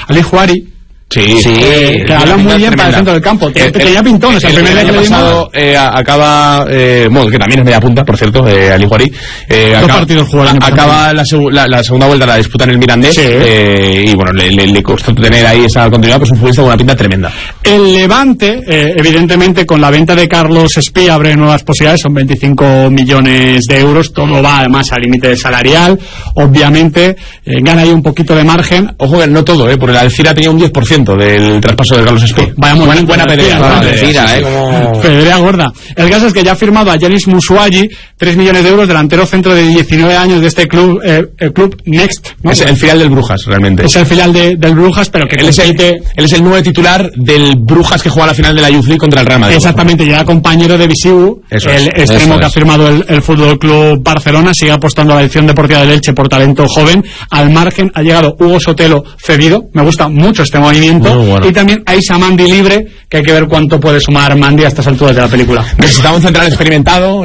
Ali Juari. Sí, que habla muy bien para el centro del campo. Tenía pintones. El primer día que le dimos acaba, bueno, que también es media punta, por cierto, Ali Juari. Dos partidos jugó el año pasado. Acaba la segunda vuelta, la disputa en el Mirandés. Sí. Y bueno, le costó tener ahí esa continuidad, pues un futbolista con una pinta tremenda. El Levante, evidentemente, con la venta de Carlos Espí abre nuevas posibilidades, son 25 millones de euros, todo va además al límite salarial, obviamente, gana ahí un poquito de margen. Ojo que no todo, porque la Alcira tenía un 10% del traspaso de Carlos Espí. Vaya buena pedrea. Pedrea gorda. El caso es que ya ha firmado a Yanis Musuagi, 3 millones de euros, delantero centro de 19 años de este club, el club Next, ¿no? Es el filial del Brujas, realmente. Es el filial del Brujas, pero que él es el nuevo titular del Brujas que juega la final de la Youth League contra el Real Madrid. Exactamente, ya compañero de Visiu, el extremo que ha firmado el Fútbol Club Barcelona, sigue apostando a la edición deportiva del Elche por talento joven. Al margen ha llegado Hugo Sotelo cedido, me gusta mucho este movimiento. Bueno. Y también Aisha Mandi libre, que hay que ver cuánto puede sumar Mandi a estas alturas de la película. Necesitamos un central experimentado,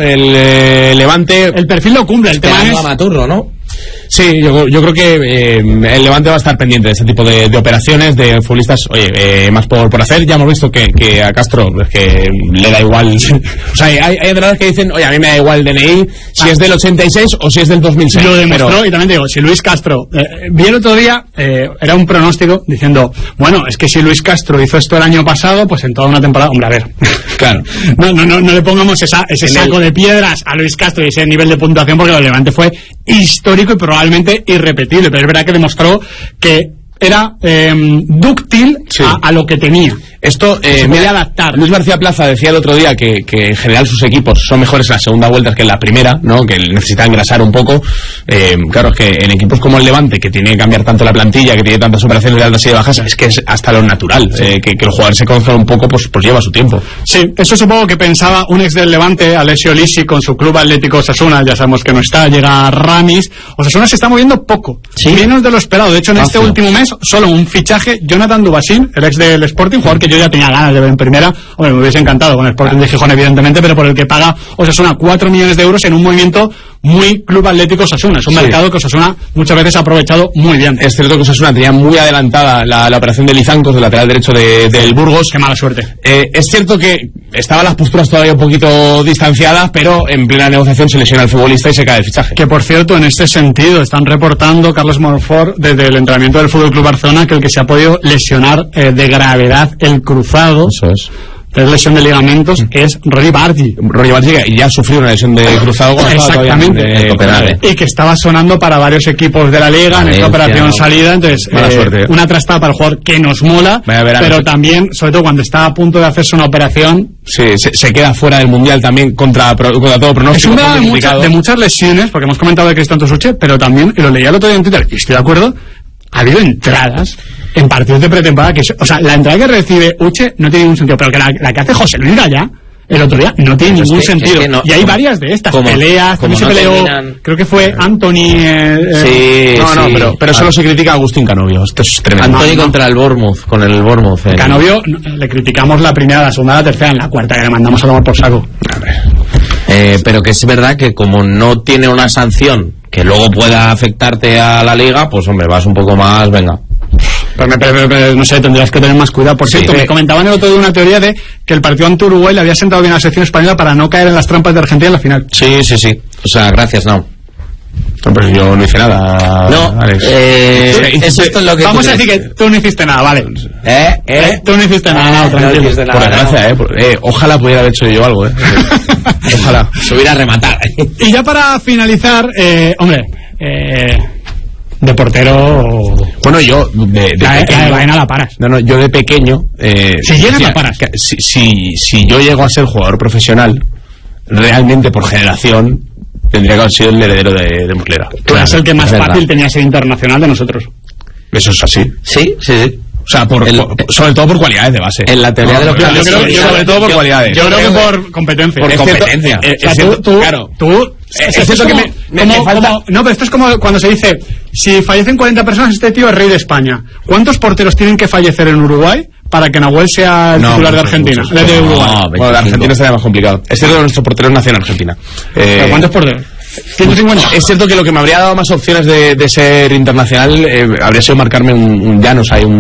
el Levante. El perfil lo cumple, el tema es Maturro, ¿no? Sí, yo creo que el Levante va a estar pendiente de ese tipo de operaciones, de futbolistas, más por hacer. Ya hemos visto que a Castro es que le da igual. O sea, hay entrenadores que dicen, oye, a mí me da igual el DNI, si es del 86 o si es del 2006. Lo demostró, y también digo, si Luis Castro, vi el otro día, era un pronóstico diciendo, bueno, es que si Luis Castro hizo esto el año pasado, pues en toda una temporada, hombre, a ver. Claro. No le pongamos ese saco de piedras a Luis Castro y ese nivel de puntuación, porque el Levante fue histórico y probablemente irrepetible, pero es verdad que demostró que era dúctil a lo que tenía. Esto se podía adaptar. Luis García Plaza decía el otro día que en general sus equipos son mejores en la segunda vuelta que en la primera, ¿no? Que necesitan engrasar un poco. Claro, es que en equipos como el Levante, que tiene que cambiar tanto la plantilla, que tiene tantas operaciones de altas y de bajas, es que es hasta lo natural. Que el jugador se conozca un poco, pues lleva su tiempo. Sí, eso supongo que pensaba un ex del Levante, Alessio Lisi, con su club Atlético Osasuna. Ya sabemos que no está, llega Ramis. Osasuna se está moviendo poco, menos de lo esperado. De hecho, en este último mes, solo un fichaje, Jonathan Dubasín, el ex del Sporting, jugador que yo ya tenía ganas de ver en primera. Hombre, me hubiese encantado con el Sporting de Gijón, evidentemente, pero por el que paga Osasuna 4 millones de euros en un movimiento muy Club Atlético Osasuna. Es un mercado que Osasuna muchas veces ha aprovechado muy bien. Es cierto que Osasuna tenía muy adelantada la operación de Lizancos, del lateral derecho del Burgos. Qué mala suerte. Es cierto que estaban las posturas todavía un poquito distanciadas, pero en plena negociación se lesiona el futbolista y se cae el fichaje. Que por cierto, en este sentido, están reportando Carlos Monfort desde el entrenamiento del Fútbol Club Barcelona que el que se ha podido lesionar de gravedad el cruzado. Eso es. La lesión de ligamentos es Rory Bargi. Rory Bargi ya sufrió una lesión de cruzado. Exactamente. Y que estaba sonando para varios equipos de la Liga en esta operación salida. Entonces, una trastada para el jugador que nos mola, pero también, sobre todo cuando está a punto de hacerse una operación. Sí, se queda fuera del Mundial también contra todo pronóstico. Es una de muchas lesiones, porque hemos comentado de Cristian Tosuche, pero también, y lo leía el otro día en Twitter, y estoy de acuerdo, ha habido entradas en partidos de pretemporada que, o sea, la entrada que recibe Uche no tiene ningún sentido, pero que la que hace José Luis Gallá el otro día no tiene ningún sentido. Es que y hay varias de estas peleas, también se peleó, creo que fue Anthony. Pero solo se critica a Agustín Canovio. Esto es tremendo. Anthony contra el Bournemouth, con el Bournemouth. Canovio le criticamos la primera, la segunda, la tercera, en la cuarta que le mandamos a tomar por saco. Pero que es verdad que como no tiene una sanción que luego pueda afectarte a la liga, pues hombre, vas un poco más, venga. Pero no sé, tendrías que tener más cuidado. Por cierto, me comentaban el otro día una teoría de que el partido ante Uruguay le había sentado bien a la selección española para no caer en las trampas de Argentina en la final. Sí. O sea, gracias, no. Pero yo no hice nada. No, Alex. Eso es lo que vamos a decir que tú no hiciste nada, vale. Tú no hiciste nada, tranquilo. Por desgracia, ojalá pudiera haber hecho yo algo, Ojalá. Se hubiera a rematar. Y ya para finalizar, de portero. Bueno, yo la vaina la paras. No, yo de pequeño. Si llegas la paras. Si yo llego a ser jugador profesional, realmente por generación, tendría que haber sido el heredero de Muslera. Tú eras el que más fácil tenía ser internacional de nosotros. Eso es así. Sí. O sea, sobre todo por cualidades de base. En la teoría de los planes. Sobre todo por cualidades. Yo creo que por competencia. Por competencia. Es eso que me falta. No, pero esto es como cuando se dice, si fallecen 40 personas, este tío es rey de España. ¿Cuántos porteros tienen que fallecer en Uruguay para que Nahuel sea el titular de Argentina? De Uruguay. Bueno, de Argentina sería más complicado. Es cierto que nuestro portero nació en Argentina. ¿Pero cuántos porteros? 150. Es cierto que lo que me habría dado más opciones de ser internacional habría sido marcarme un Llanos, hay un